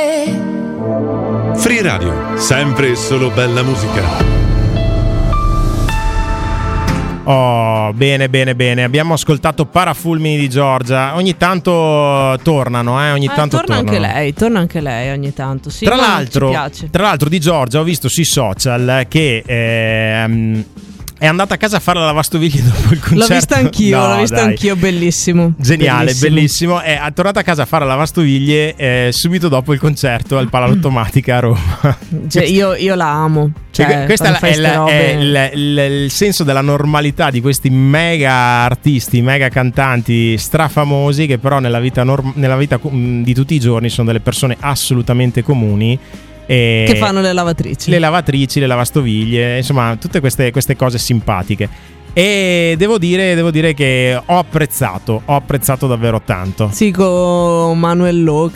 Free Radio, sempre e solo bella musica. Oh, bene. Abbiamo ascoltato Parafulmini di Giorgia. Ogni tanto tornano, ogni tanto torna tornano. Torna anche lei ogni tanto. Sì, Tra ci piace. l'altro di Giorgia ho visto sui social che è andata a casa a fare la lavastoviglie dopo il concerto. L'ho vista anch'io, bellissimo. Geniale, bellissimo. È tornata a casa a fare la lavastoviglie subito dopo il concerto al Palalottomatica a Roma. Cioè, io la amo. Questo è il senso della normalità di questi mega artisti, mega cantanti strafamosi, che però nella vita di tutti i giorni sono delle persone assolutamente comuni. Che fanno le lavatrici, le lavastoviglie, insomma tutte queste cose simpatiche. E devo dire che ho apprezzato davvero tanto. Sì, con Manuel Lo